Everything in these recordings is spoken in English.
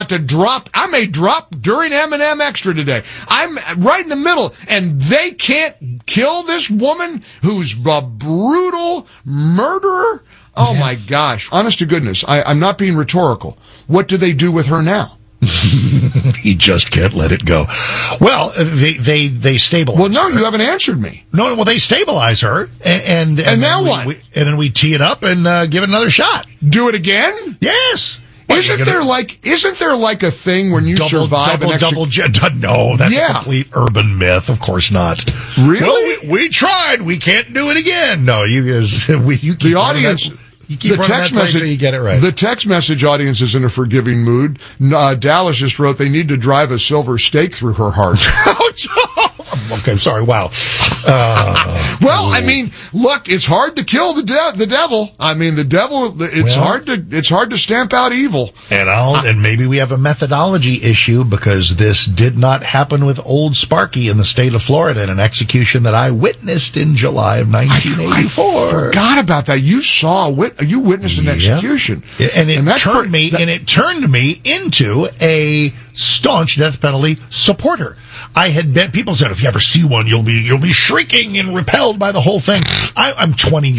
to drop. I may drop during M&M Extra today. I'm right in the middle, and they can't kill this woman who's a brutal murderer. Oh, my gosh. Honest to goodness, I'm not being rhetorical. What do they do with her now? He just can't let it go. Well, they stabilize Well, no, her. you haven't answered me. No, well, they stabilize her, and now what? And then we tee it up and give it another shot. Do it again? Yes. Isn't there like a thing when you survive an execution? No, that's a complete urban myth. Of course not. Really? Well, we tried. We can't do it again. No, you keep the audience. You keep the text message, until you get it right. The text message audience is in a forgiving mood. Dallas just wrote they need to drive a silver stake through her heart. Okay, I'm sorry. Wow. Well, I mean, look, it's hard to kill the devil. I mean, the devil. It's hard to stamp out evil. And maybe we have a methodology issue because this did not happen with Old Sparky in the state of Florida in an execution that I witnessed in July of 1984. I forgot about that. You you witnessed an execution, and it turned me into a staunch death penalty supporter. I had bet people said if you ever see one, you'll be shrieking and repelled by the whole thing. I'm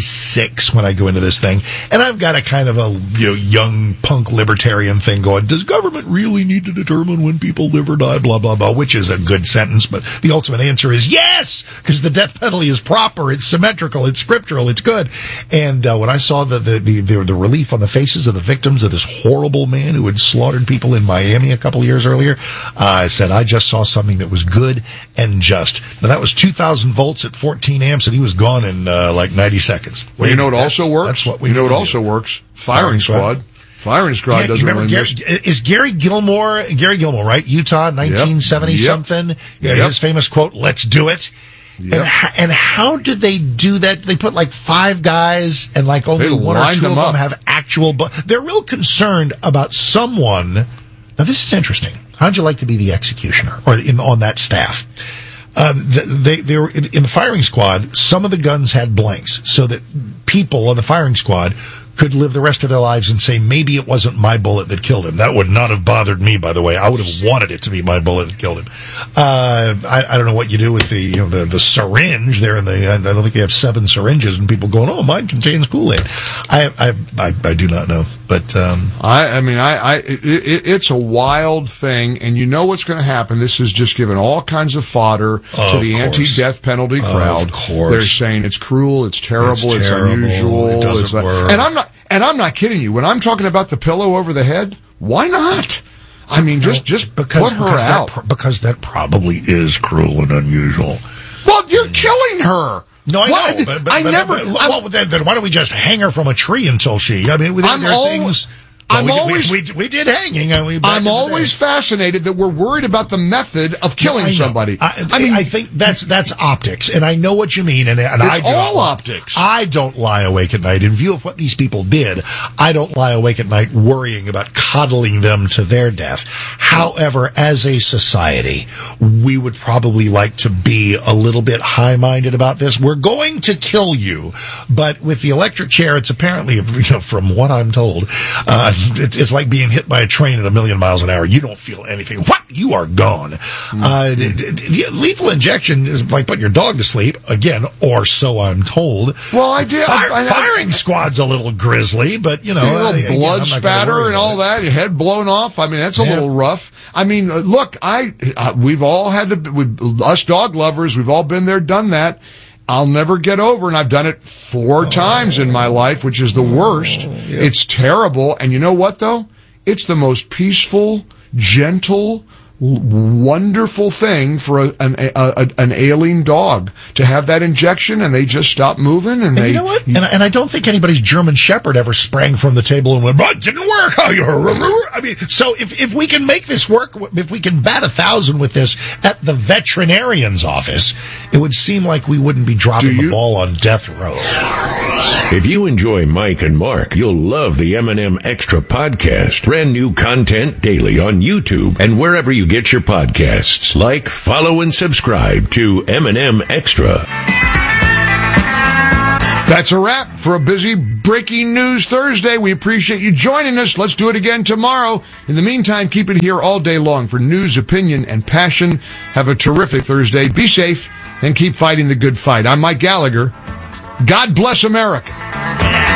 26 when I go into this thing, and I've got a kind of a young punk libertarian thing going. Does government really need to determine when people live or die? Blah blah blah, which is a good sentence, but the ultimate answer is yes, because the death penalty is proper, it's symmetrical, it's scriptural, it's good. And when I saw the relief on the faces of the victims of this horrible man who had slaughtered people in Miami a couple years earlier, I said I just saw something that was good and just. Now that was 2,000 volts at 14 amps, and he was gone in like 90 seconds. Well, you know what also works? That's what we know. What also works? Firing Squad. Firing Squad doesn't really miss. Is Gary Gilmore, right? Utah, 1970 something. Yeah, his famous quote, "Let's do it." Yep. And how did they do that? They put like 5 guys, and like only 1 or 2 of them have actual. They're real concerned about someone. Now this is interesting. How'd you like to be the executioner or on that staff? They were in the firing squad. Some of the guns had blanks, so that people on the firing squad could live the rest of their lives and say, maybe it wasn't my bullet that killed him. That would not have bothered me, by the way. I would have wanted it to be my bullet that killed him. I don't know what you do with the syringe there I don't think you have 7 syringes and people going, oh, mine contains Kool-Aid. I do not know. But, it's a wild thing, and you know what's going to happen. This has just given all kinds of fodder to the anti-death penalty crowd. Of course. They're saying it's cruel, it's terrible, it's unusual. It doesn't work. And I'm not kidding you. When I'm talking about the pillow over the head, why not? I mean, just put her out. Because that probably is cruel and unusual. Well, you're killing her. No, I know. Then why don't we just hang her from a tree until she? I mean, we did hanging. I'm always fascinated that we're worried about the method of killing somebody. I think that's optics, and I know what you mean. And it's all optics. I don't lie awake at night in view of what these people did. I don't lie awake at night worrying about coddling them to their death. However, as a society, we would probably like to be a little bit high-minded about this. We're going to kill you, but with the electric chair, it's apparently, from what I'm told, it's like being hit by a train at 1,000,000 miles an hour. You don't feel anything. What? You are gone. Lethal injection is like putting your dog to sleep, again, or so I'm told. Well, I did. Firing squad's a little grisly, but, a little blood spatter and all that, your head blown off. I mean, that's a little rough. I mean, look, we've all had to, us dog lovers, we've all been there, done that. I'll never get over, and I've done it 4 times in my life, which is the worst. It's terrible, and you know what, though? It's the most peaceful, gentle, wonderful thing for an ailing dog to have that injection, and they just stop moving, and you know what? And I don't think anybody's German Shepherd ever sprang from the table and went, "But it didn't work." I mean, so if we can make this work, if we can bat 1,000 with this at the veterinarian's office, it would seem like we wouldn't be dropping the ball on death row. If you enjoy Mike and Mark, you'll love the M&M Extra podcast. Brand new content daily on YouTube and wherever you get your podcasts. Like, follow, and subscribe to M&M Extra. That's a wrap for a busy Breaking News Thursday. We appreciate you joining us. Let's do it again tomorrow. In the meantime, keep it here all day long for news, opinion, and passion. Have a terrific Thursday. Be safe and keep fighting the good fight. I'm Mike Gallagher. God bless America.